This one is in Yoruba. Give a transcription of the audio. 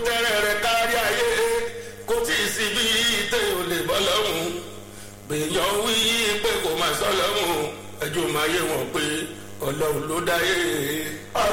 tẹ́rẹ̀ rẹ̀ kárí ayé kò tí ì sí bí tẹ́ ò lè bọ́ lọ́hùn bèèyàn wí pé kò máa sọ lọ́hùn ẹjọ́ máa yé wọn pé ọlọ́run ló dáyé.